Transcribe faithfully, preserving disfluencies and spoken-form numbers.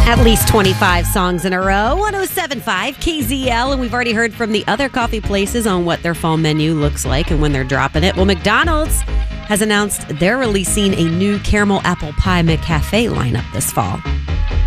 At least twenty-five songs in a row. one oh seven point five K Z L. And we've already heard from the other coffee places on what their fall menu looks like and when they're dropping it. Well, McDonald's has announced they're releasing a new caramel apple pie McCafe lineup this fall.